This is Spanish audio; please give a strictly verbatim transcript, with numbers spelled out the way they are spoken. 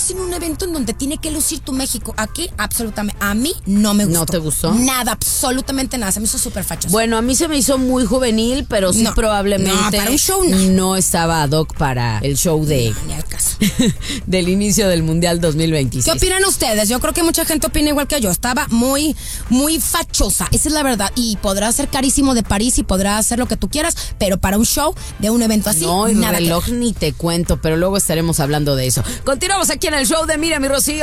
estás en un evento en donde tiene que lucir tu México. Aquí, absolutamente, a mí no me gustó. ¿No te gustó? Nada, absolutamente nada. Se me hizo súper fachoso. Bueno, a mí se me hizo muy juvenil, pero sí No, probablemente no, para un show no. no estaba ad hoc para el show de No, ni al caso. del inicio del Mundial dos mil veintiséis. ¿Qué opinan ustedes? Yo creo que mucha gente opina igual que yo. Estaba muy, muy fachosa. Esa es la verdad. Y podrá ser carísimo de París y podrá hacer lo que tú quieras, pero para un show de un evento así, No, y nada reloj que ver. ni te cuento, pero luego estaremos hablando de eso. Continuamos aquí en el show de Mira mi Rocío.